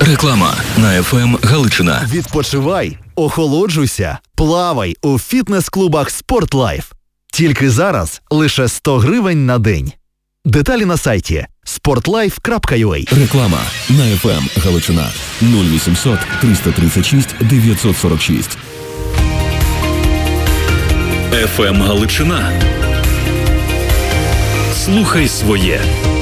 Реклама на ФМ Галичина. Відпочивай, охолоджуйся, плавай у фітнес-клубах «Спортлайф». Тільки зараз лише 100 гривень на день. Деталі на сайті sportlife.ua. Реклама на ФМ Галичина. 0800 336 946. ФМ Галичина. Слухай своє.